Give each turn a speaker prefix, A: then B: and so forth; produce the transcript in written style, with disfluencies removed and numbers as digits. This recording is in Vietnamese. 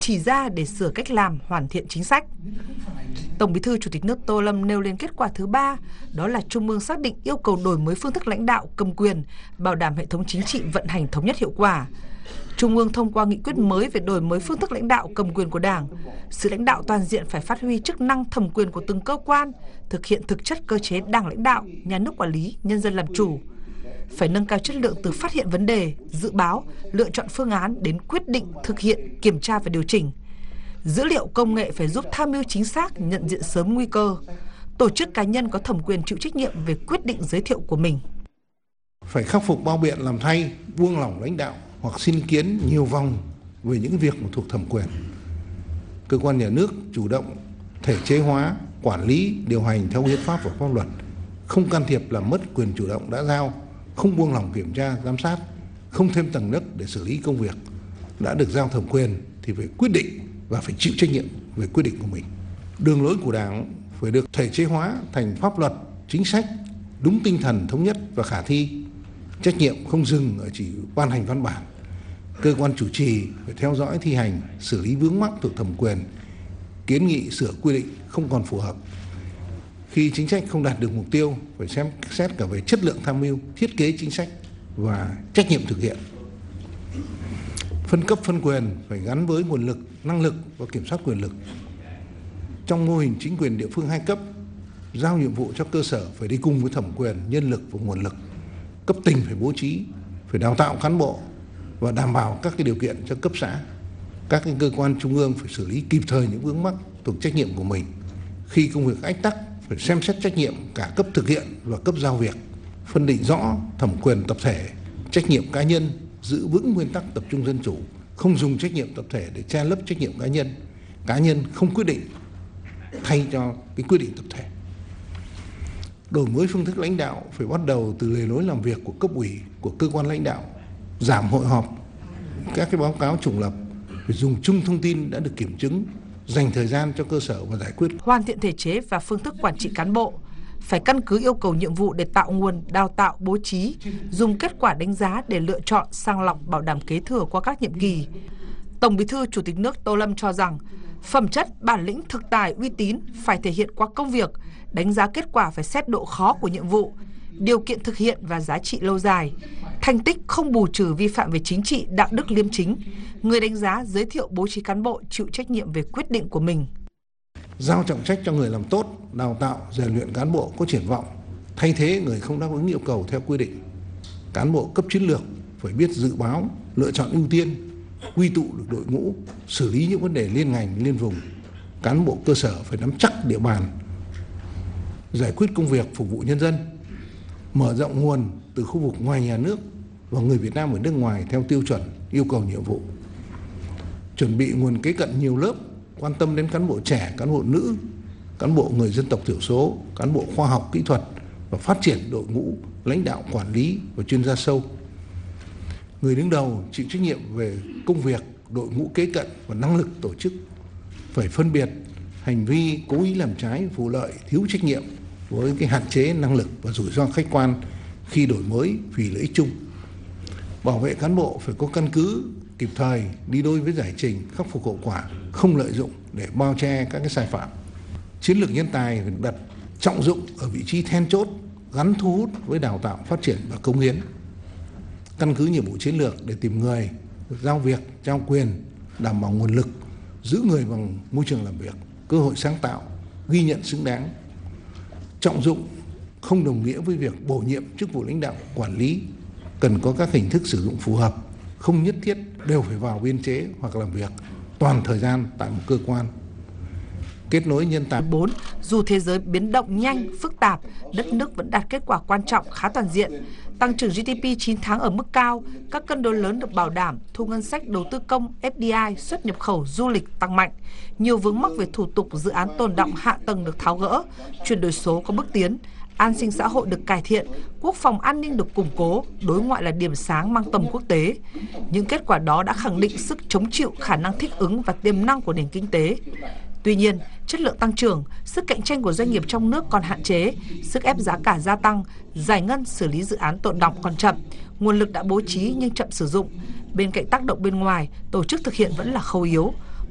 A: chỉ ra để sửa cách làm, hoàn thiện chính sách. Tổng Bí thư Chủ tịch nước Tô Lâm nêu lên kết quả thứ 3, đó là Trung ương xác định yêu cầu đổi mới phương thức lãnh đạo, cầm quyền, bảo đảm hệ thống chính trị vận hành thống nhất hiệu quả. Trung ương thông qua nghị quyết mới về đổi mới phương thức lãnh đạo, cầm quyền của Đảng. Sự lãnh đạo toàn diện phải phát huy chức năng thẩm quyền của từng cơ quan, thực hiện thực chất cơ chế Đảng lãnh đạo, nhà nước quản lý, nhân dân làm chủ. Phải nâng cao chất lượng từ phát hiện vấn đề, dự báo, lựa chọn phương án đến quyết định, thực hiện, kiểm tra và điều chỉnh. Dữ liệu công nghệ phải giúp tham mưu chính xác, nhận diện sớm nguy cơ. Tổ chức cá nhân có thẩm quyền chịu trách nhiệm về quyết định giới thiệu của mình.
B: Phải khắc phục bao biện làm thay, buông lỏng lãnh đạo hoặc xin ý kiến nhiều vòng về những việc mà thuộc thẩm quyền. Cơ quan nhà nước chủ động thể chế hóa, quản lý, điều hành theo hiến pháp và pháp luật, không can thiệp làm mất quyền chủ động đã giao, không buông lỏng kiểm tra, giám sát, không thêm tầng nấc để xử lý công việc. Đã được giao thẩm quyền thì phải quyết định và phải chịu trách nhiệm về quyết định của mình. Đường lối của Đảng phải được thể chế hóa thành pháp luật, chính sách, đúng tinh thần thống nhất và khả thi. Trách nhiệm không dừng ở chỉ ban hành văn bản. Cơ quan chủ trì phải theo dõi thi hành, xử lý vướng mắc thuộc thẩm quyền, kiến nghị sửa quy định không còn phù hợp. Khi chính sách không đạt được mục tiêu, phải xem xét cả về chất lượng tham mưu, thiết kế chính sách và trách nhiệm thực hiện. Phân cấp phân quyền phải gắn với nguồn lực, năng lực và kiểm soát quyền lực. Trong mô hình chính quyền địa phương 2 cấp, giao nhiệm vụ cho cơ sở phải đi cùng với thẩm quyền, nhân lực và nguồn lực. Cấp tỉnh phải bố trí, phải đào tạo cán bộ và đảm bảo các cái điều kiện cho cấp xã. Các cái cơ quan trung ương phải xử lý kịp thời những vướng mắc thuộc trách nhiệm của mình. Khi công việc ách tắc, phải xem xét trách nhiệm cả cấp thực hiện và cấp giao việc, phân định rõ thẩm quyền tập thể, trách nhiệm cá nhân, giữ vững nguyên tắc tập trung dân chủ, không dùng trách nhiệm tập thể để che lấp trách nhiệm cá nhân không quyết định thay cho cái quyết định tập thể. Đổi mới phương thức lãnh đạo phải bắt đầu từ lề lối làm việc của cấp ủy, của cơ quan lãnh đạo, giảm hội họp, các cái báo cáo trùng lập, phải dùng chung thông tin đã được kiểm chứng, dành thời gian cho cơ sở và giải quyết.
A: Hoàn thiện thể chế và phương thức quản trị cán bộ, phải căn cứ yêu cầu nhiệm vụ để tạo nguồn, đào tạo, bố trí, dùng kết quả đánh giá để lựa chọn, sàng lọc, bảo đảm kế thừa qua các nhiệm kỳ. Tổng Bí thư Chủ tịch nước Tô Lâm cho rằng, phẩm chất, bản lĩnh, thực tài, uy tín phải thể hiện qua công việc, đánh giá kết quả phải xét độ khó của nhiệm vụ, điều kiện thực hiện và giá trị lâu dài. Thành tích không bù trừ vi phạm về chính trị, đạo đức liêm chính. Người đánh giá, giới thiệu, bố trí cán bộ chịu trách nhiệm về quyết định của mình.
B: Giao trọng trách cho người làm tốt, đào tạo, rèn luyện cán bộ có triển vọng, thay thế người không đáp ứng yêu cầu theo quy định. Cán bộ cấp chiến lược phải biết dự báo, lựa chọn ưu tiên, quy tụ được đội ngũ, xử lý những vấn đề liên ngành, liên vùng. Cán bộ cơ sở phải nắm chắc địa bàn, giải quyết công việc phục vụ nhân dân, mở rộng nguồn từ khu vực ngoài nhà nước và người Việt Nam ở nước ngoài theo tiêu chuẩn, yêu cầu nhiệm vụ. Chuẩn bị nguồn kế cận nhiều lớp, quan tâm đến cán bộ trẻ, cán bộ nữ, cán bộ người dân tộc thiểu số, cán bộ khoa học kỹ thuật và phát triển đội ngũ lãnh đạo quản lý và chuyên gia sâu. Người đứng đầu chịu trách nhiệm về công việc, đội ngũ kế cận và năng lực tổ chức, phải phân biệt hành vi cố ý làm trái, vụ lợi, thiếu trách nhiệm với cái hạn chế năng lực và rủi ro khách quan khi đổi mới vì lợi ích chung. Bảo vệ cán bộ phải có căn cứ kịp thời, đi đôi với giải trình, khắc phục hậu quả, không lợi dụng để bao che các cái sai phạm. Chiến lược nhân tài phải đặt trọng dụng ở vị trí then chốt, gắn thu hút với đào tạo, phát triển và cống hiến. Căn cứ nhiệm vụ chiến lược để tìm người, giao việc, trao quyền, đảm bảo nguồn lực, giữ người bằng môi trường làm việc, cơ hội sáng tạo, ghi nhận xứng đáng. Trọng dụng không đồng nghĩa với việc bổ nhiệm chức vụ lãnh đạo, quản lý, cần có các hình thức sử dụng phù hợp, không nhất thiết đều phải vào biên chế hoặc làm việc toàn thời gian tại một cơ quan. Kết nối nhân tài.
A: 4. Dù thế giới biến động nhanh, phức tạp, đất nước vẫn đạt kết quả quan trọng khá toàn diện. Tăng trưởng GDP 9 tháng ở mức cao, các cân đối lớn được bảo đảm, thu ngân sách đầu tư công, FDI, xuất nhập khẩu, du lịch tăng mạnh. Nhiều vướng mắc về thủ tục, dự án tồn đọng, hạ tầng được tháo gỡ, chuyển đổi số có bước tiến, an sinh xã hội được cải thiện, quốc phòng an ninh được củng cố, đối ngoại là điểm sáng mang tầm quốc tế. Những kết quả đó đã khẳng định sức chống chịu, khả năng thích ứng và tiềm năng của nền kinh tế. Tuy nhiên, chất lượng tăng trưởng, sức cạnh tranh của doanh nghiệp trong nước còn hạn chế, sức ép giá cả gia tăng, giải ngân xử lý dự án tồn đọng còn chậm, nguồn lực đã bố trí nhưng chậm sử dụng. Bên cạnh tác động bên ngoài, tổ chức thực hiện vẫn là khâu yếu.